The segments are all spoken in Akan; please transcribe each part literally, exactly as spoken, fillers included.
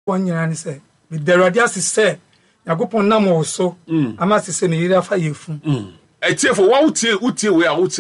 Ponyani say, with the radius is say, Yakupon Namo so, I must say, Nira for you. A tear for one tear, Uti, we are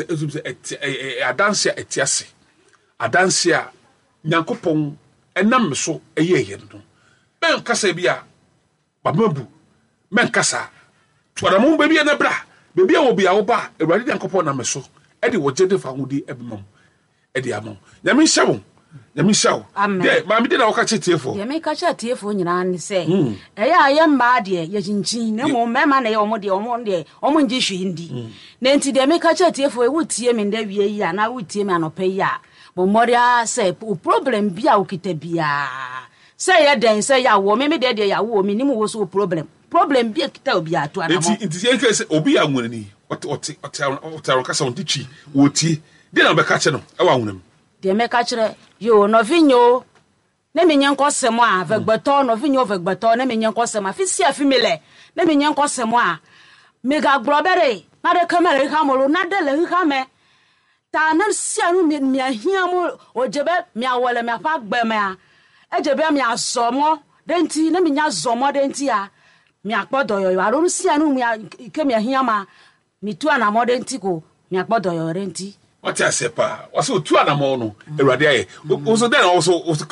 a dancer at Tiasi. A dancer, Yankopon, and Nam so a year. Ben Casabia, Babu, Mencasa, Twaramon baby and a bra, baby will be our bar, a radiant Yankopon Namaso, Eddie was gentle for Woody every mom. Eddie Amon, Yamin Shaw. Yami shaw. Yeah, mammy did I catch it here for. You may catch a tear for you, say. Eh, I am bad, dear, Yajin, no more mamma, or more dear, or one day, or one dish indeed. Nancy, they may catch a tear for a wood team in the year, and I would team and pay ya. But Moria say, problem be out bia. Say ya then, say ya, woman, maybe there, ya woman, minimum was so problem. Problem be a kitabia to an it is a case, Obia Winnie, what, what, what, what, our castle, Dichi, would tea, dinner be catching them, I want them. They make catcher, you no vigno. Neminyan cossemoa, vegbaton, no vigno vegbaton, neminyan cossema, fisia femile, neminyan cossemoa. Mega brobere, not a camera camel, not the lehame. Tanan sianu me hiamo, or jebe, mea walla mea park bemea. A jebe mea somo, denti, neminya zomo dentia. Mea podoyo, I don't see anu mea came hiama. Me two an amodentico, mea podoyo renti. What I say, pa, was so two anamono, a radia. Also, then also was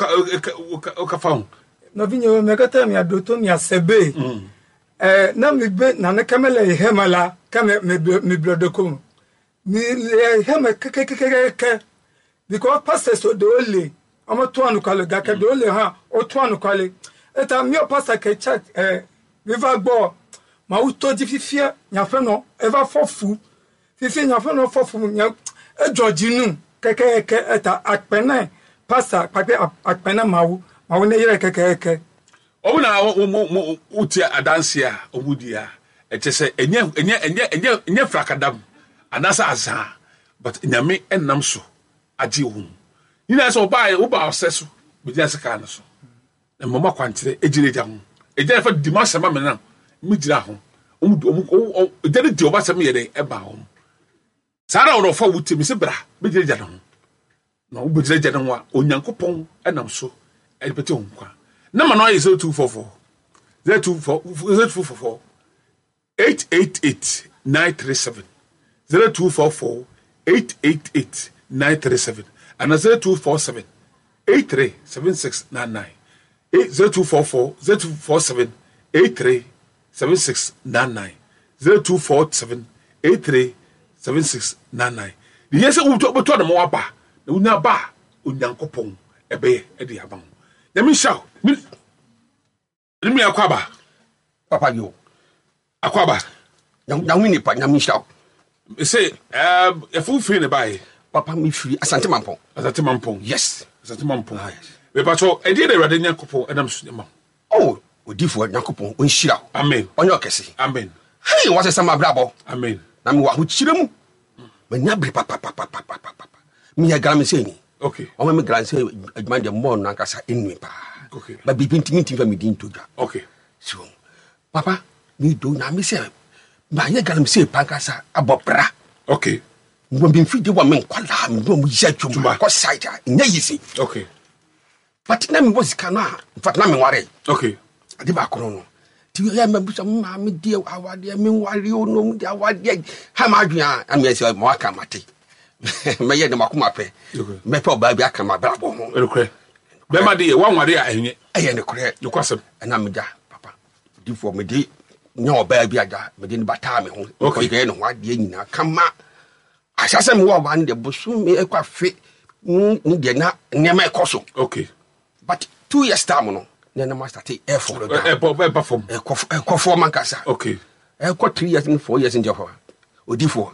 a found. Novinho, Megata, mea dotomia sebe. Eh, na mi be na ne kamele hemala, kame me blodokum. Mi hema kekekeke. Because pastor so the only. I'm a tuanu kale, gaka the only ha, or tuanu kale. Eta mi pastor ke chat, eh, viva bo. Ma uto di fifia, nyafeno, eva fofu. Fifia nyafeno fofu, nya. E Georginu keke ke eta akpene pasa pape akpene mawu mawu ne yire keke ke o na o uti adansia omudia e chese enye enye enye enye enye frakadam anasa azan but nyame enam so agi wo ni na so ba wo ba oseso bi dia seka na so e mama kwantire ejire ja ho ejire fa di masema me na mi jira ho o ejire di obasem ye de e ba ho Sarah or for would Timmy Sebra, be the Jadon. No, but the Jadon, Onyankopon, and I'm so, and Petonqua. Number nine is two four four. There two four four four four. Eight eight eight nine three seven. Zero two four four eight eight eight nine three seven. And a zero two four seven eight three seven six nine nine. Eight zero two four four zero two four seven eight three seven six nine nine. Zero two four seven eight three seven six nine nine. The yes, we talk about the more bar. The una bar, Unyankopon, a bay, a diabon. Let me shout. Let me aquaba. Papa, you aquaba. Young Winnie, but Yami shout. Say, um, a full free by Papa, me free as a Timampon. As a Timampon, yes, as a Timampon. We patrol a dear Radinian couple, and I'm Sudama. Oh, we differ Yankopon, when she out. Amen. On your case. Amen. Hey, what's a summer bravo? Amen. I'm what would chill. When Yabri papa papa papa papa. Me a gram saying. Okay. I me grand say mind the more nankasa in me pa. Okay. But be intimate for me din to ja. Okay. So, papa, me do na me say. Ma ye gram say pankasa abopra. Okay. When be feed the woman kwala me do mu yetu ma ko side nya yisi. Okay. But na me was kana. In fact na me worry. Okay. Ade ba kono no. Ti ya me busa ma me die awade me worry o no me awade ha ma adwan am ye say mo aka mate. Me ye de makoma pe. Me pe oba bi aka ma brabo ho. Okay. Be ma de wan ware a enye. Eye ne kore. You kwasem. Na me da papa. Di for me di nya oba bi aja me di bata me ho. Okay. Ko no wade nyina kama. Asase me wo ba ne de busu me ekwa fe. Ni de na nyama ekoso. Okay. But two years time no. Na master take air for the air perform air perform mankasa. Okay. Air three years and four years in Java. Odi for